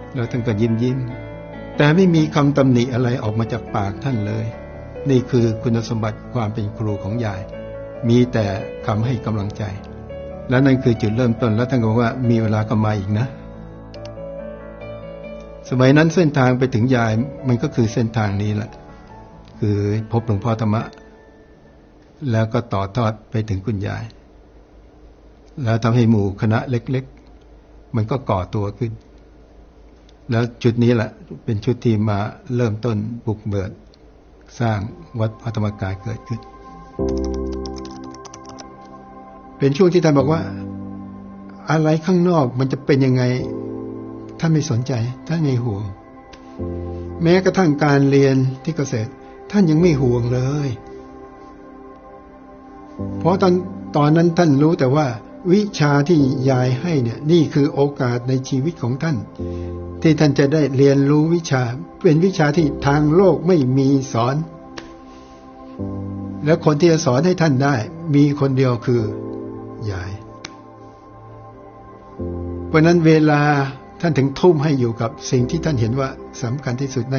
แล้วท่านก็ยิ้มแต่ไม่มีคำตำหนิอะไรออกมาจากปากท่านเลยนี่คือคุณสมบัติความเป็นครูของยายมีแต่คำให้กำลังใจและนั่นคือจุดเริ่มต้นแล้วท่านก็บอกว่ามีเวลาก็มาอีกนะสมัยนั้นเส้นทางไปถึงยายมันก็คือเส้นทางนี้แหละคือพบหลวงพ่อธรรมะแล้วก็ต่อทอดไปถึงคุณยายแล้วทำให้หมู่คณะเล็กๆมันก็ก่อตัวขึ้นแล้วจุดนี้แหละเป็นชุดที่มาเริ่มต้นบุกเบิกสร้างวัดพระธรรมกายเกิดขึ้นเป็นช่วงที่ท่านบอกว่าอะไรข้างนอกมันจะเป็นยังไงท่านไม่สนใจท่านไม่ห่วงแม้กระทั่งการเรียนที่เกษตรท่านยังไม่ห่วงเลยเพราะตอนนั้นท่านรู้แต่ว่าวิชาที่ยายให้เนี่ยนี่คือโอกาสในชีวิตของท่านที่ท่านจะได้เรียนรู้วิชาเป็นวิชาที่ทางโลกไม่มีสอนและคนที่จะสอนให้ท่านได้มีคนเดียวคือยายเพราะนั้นเวลาท่านถึงทุ่มให้อยู่กับสิ่งที่ท่านเห็นว่าสำคัญที่สุด